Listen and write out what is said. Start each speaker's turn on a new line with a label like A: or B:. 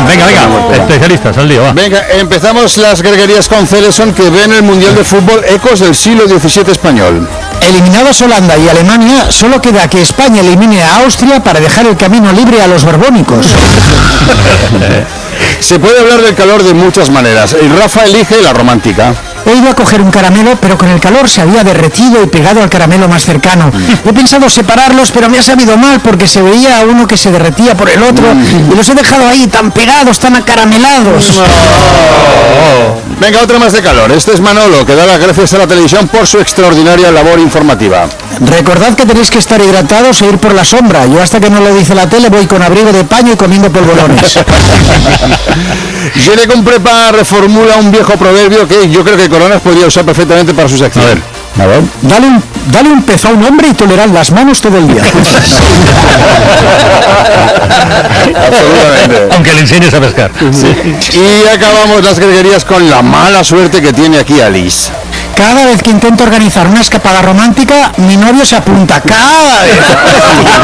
A: Venga, especialistas, al lío, va.
B: Venga, empezamos las greguerías con Celeson, que ven el Mundial de Fútbol ecos del siglo XVII español.
C: Eliminados Holanda y Alemania, solo queda que España elimine a Austria para dejar el camino libre a los borbónicos.
B: Se puede hablar del calor de muchas maneras, y Rafa elige la romántica.
C: He ido a coger un caramelo, pero con el calor se había derretido y pegado al caramelo más cercano. He pensado separarlos, pero me ha sabido mal porque se veía a uno que se derretía por el otro y los he dejado ahí tan pegados, tan acaramelados.
B: Venga, otra más de calor. Este es Manolo, que da las gracias a la televisión por su extraordinaria labor informativa.
C: Recordad que tenéis que estar hidratados e ir por la sombra. Yo, hasta que no lo dice la tele, voy con abrigo de paño y comiendo polvorones.
B: Gerecom Prepa reformula un viejo proverbio que yo creo que Coronas podría usar perfectamente para su sección.
C: A ver. Dale un pez a un hombre y tolerarán las manos todo el día.
B: Absolutamente.
A: Aunque le enseñes a pescar.
B: Sí. Y acabamos las greguerías con la mala suerte que tiene aquí Alice.
C: Cada vez que intento organizar una escapada romántica, mi novio se apunta. Cada vez.